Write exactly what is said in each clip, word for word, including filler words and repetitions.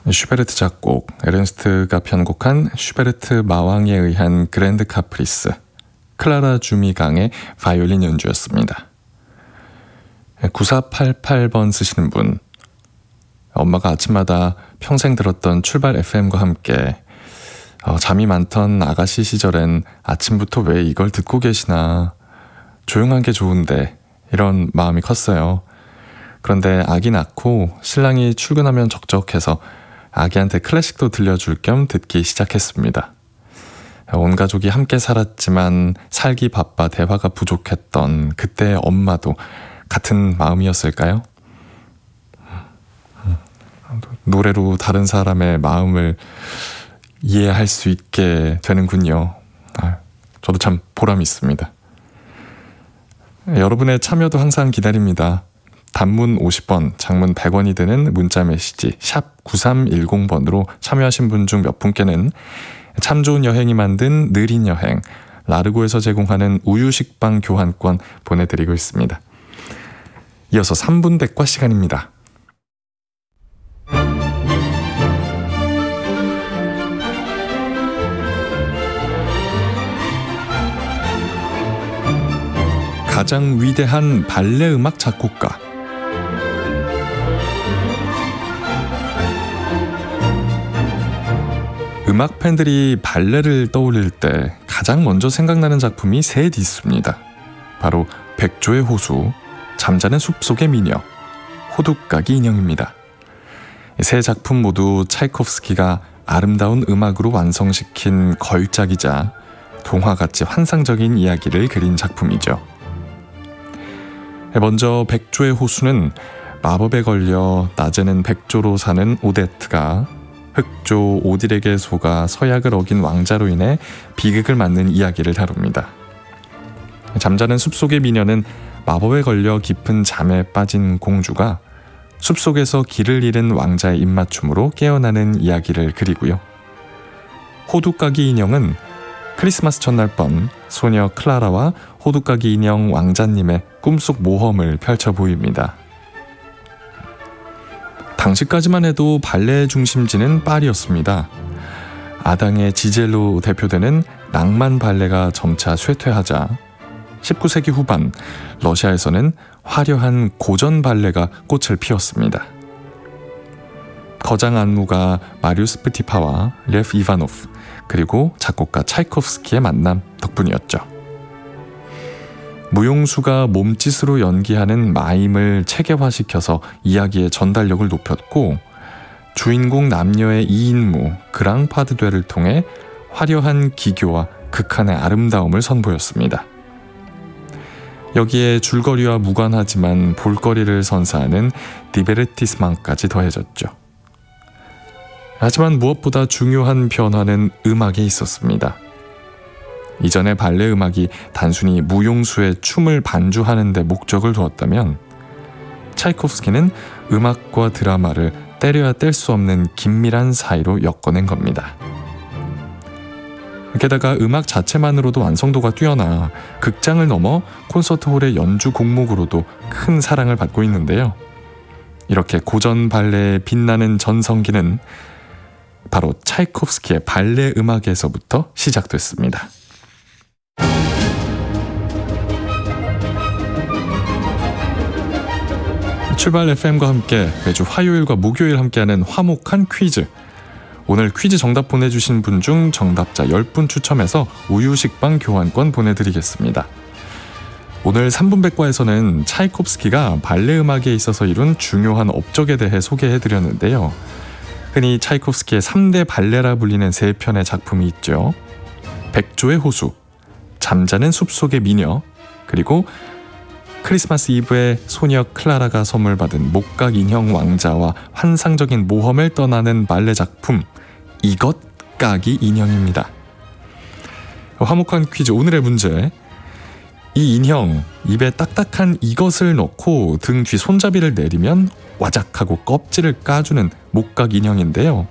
슈베르트 작곡, 에른스트가 편곡한 슈베르트 마왕에 의한 그랜드 카프리스, 클라라 주미강의 바이올린 연주였습니다. 구사팔팔 번 쓰시는 분, 엄마가 아침마다 평생 들었던 출발 에프엠과 함께 어, 잠이 많던 아가씨 시절엔 아침부터 왜 이걸 듣고 계시나, 조용한 게 좋은데, 이런 마음이 컸어요. 그런데 아기 낳고 신랑이 출근하면 적적해서 아기한테 클래식도 들려줄 겸 듣기 시작했습니다. 온 가족이 함께 살았지만 살기 바빠 대화가 부족했던 그때의 엄마도 같은 마음이었을까요? 노래로 다른 사람의 마음을 이해할 수 있게 되는군요. 아, 저도 참 보람이 있습니다. 여러분의 참여도 항상 기다립니다. 단문 오십 원, 장문 백 원이 드는 문자 메시지 샵 구삼일공 번으로 참여하신 분 중 몇 분께는 참 좋은 여행이 만든 느린 여행 라르고에서 제공하는 우유 식빵 교환권 보내드리고 있습니다. 이어서 삼 분 대과 시간입니다. 가장 위대한 발레 음악 작곡가. 음악 팬들이 발레를 떠올릴 때 가장 먼저 생각나는 작품이 셋 있습니다. 바로 백조의 호수, 잠자는 숲속의 미녀, 호두까기 인형입니다. 세 작품 모두 차이코프스키가 아름다운 음악으로 완성시킨 걸작이자 동화같이 환상적인 이야기를 그린 작품이죠. 먼저 백조의 호수는 마법에 걸려 낮에는 백조로 사는 오데트가 흑조 오딜에게 속아 서약을 어긴 왕자로 인해 비극을 맞는 이야기를 다룹니다. 잠자는 숲속의 미녀는 마법에 걸려 깊은 잠에 빠진 공주가 숲속에서 길을 잃은 왕자의 입맞춤으로 깨어나는 이야기를 그리고요. 호두까기 인형은 크리스마스 첫날 밤 소녀 클라라와 호두까기 인형 왕자님의 꿈속 모험을 펼쳐 보입니다. 당시까지만 해도 발레의 중심지는 파리였습니다. 아당의 지젤로 대표되는 낭만 발레가 점차 쇠퇴하자 십구 세기 후반 러시아에서는 화려한 고전 발레가 꽃을 피웠습니다. 거장 안무가 마리우스 프티파와 레프 이바노프 그리고 작곡가 차이코프스키의 만남 덕분이었죠. 무용수가 몸짓으로 연기하는 마임을 체계화시켜서 이야기의 전달력을 높였고, 주인공 남녀의 이인무 그랑파드되를 통해 화려한 기교와 극한의 아름다움을 선보였습니다. 여기에 줄거리와 무관하지만 볼거리를 선사하는 디베르티스망까지 더해졌죠. 하지만 무엇보다 중요한 변화는 음악에 있었습니다. 이전에 발레 음악이 단순히 무용수의 춤을 반주하는 데 목적을 두었다면 차이코프스키는 음악과 드라마를 때려야 뗄 수 없는 긴밀한 사이로 엮어낸 겁니다. 게다가 음악 자체만으로도 완성도가 뛰어나 극장을 넘어 콘서트홀의 연주 곡목으로도 큰 사랑을 받고 있는데요. 이렇게 고전 발레의 빛나는 전성기는 바로 차이코프스키의 발레 음악에서부터 시작됐습니다. 출발 에프엠과 함께 매주 화요일과 목요일 함께하는 화목한 퀴즈. 오늘 퀴즈 정답 보내주신 분 중 정답자 열 분 추첨해서 우유 식빵 교환권 보내드리겠습니다. 오늘 삼 분 백과에서는 차이코프스키가 발레 음악에 있어서 이룬 중요한 업적에 대해 소개해드렸는데요. 흔히 차이코프스키의 삼 대 발레라 불리는 세 편의 작품이 있죠. 백조의 호수, 잠자는 숲속의 미녀, 그리고 크리스마스 이브에 소녀 클라라가 선물 받은 목각 인형 왕자와 환상적인 모험을 떠나는 발레 작품 이것 까기 인형입니다. 화목한 퀴즈 오늘의 문제. 이 인형 입에 딱딱한 이것을 넣고 등 뒤 손잡이를 내리면 와작하고 껍질을 까주는 목각 인형인데요.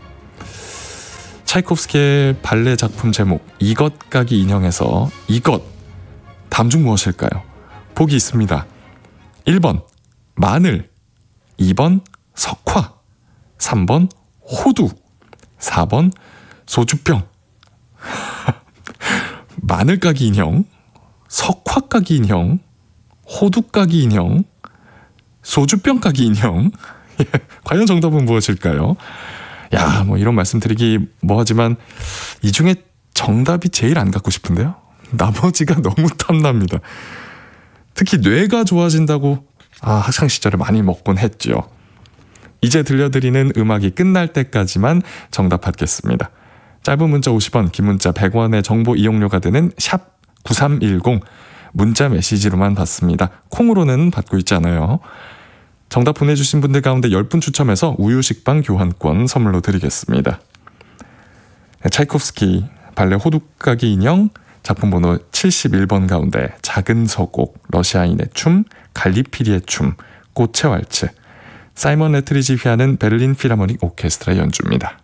차이코프스키의 발레 작품 제목 이것 까기 인형에서 이것 다음 중 무엇일까요? 보기 있습니다. 일 번 마늘, 이 번 석화, 삼 번 호두. 사 번 소주병. 마늘까기 인형, 석화까기 인형, 호두까기 인형, 소주병까기 인형. 예, 과연 정답은 무엇일까요? 야, 뭐 이런 말씀 드리기 뭐하지만 이 중에 정답이 제일 안 갖고 싶은데요. 나머지가 너무 탐납니다. 특히 뇌가 좋아진다고 아, 학창 시절에 많이 먹곤 했죠. 이제 들려드리는 음악이 끝날 때까지만 정답 받겠습니다. 짧은 문자 오십 원, 긴 문자 백 원의 정보 이용료가 되는 샵 구삼일공, 문자 메시지로만 받습니다. 콩으로는 받고 있지 않아요. 정답 보내주신 분들 가운데 십 분 추첨해서 우유식빵 교환권 선물로 드리겠습니다. 차이콥스키 발레 호두까기 인형, 작품 번호 칠십일 번 가운데 작은 서곡, 러시아인의 춤, 갈리피리의 춤, 꽃의 왈츠, 사이먼 레트리지 휘하는 베를린 필하모닉 오케스트라 연주입니다.